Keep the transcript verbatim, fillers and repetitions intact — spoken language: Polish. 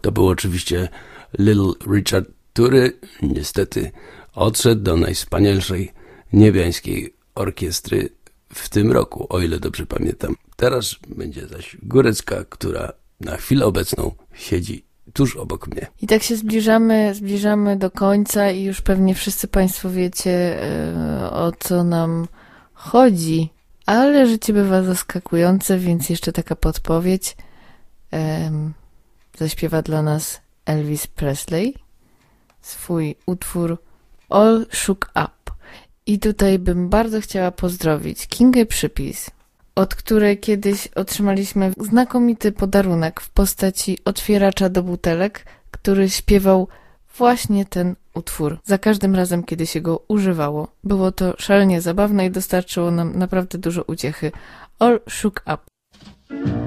To był oczywiście Little Richard, który niestety odszedł do najwspanialszej niebiańskiej orkiestry w tym roku, o ile dobrze pamiętam. Teraz będzie zaś Górecka, która na chwilę obecną siedzi tuż obok mnie. I tak się zbliżamy, zbliżamy do końca i już pewnie wszyscy Państwo wiecie, yy, o co nam chodzi, ale życie bywa zaskakujące, więc jeszcze taka podpowiedź. Yy, zaśpiewa dla nas Elvis Presley swój utwór All Shook Up. I tutaj bym bardzo chciała pozdrowić Kingę Przypis, od której kiedyś otrzymaliśmy znakomity podarunek w postaci otwieracza do butelek, który śpiewał właśnie ten utwór. Za każdym razem, kiedy się go używało. Było to szalenie zabawne i dostarczyło nam naprawdę dużo uciechy. All Shook Up.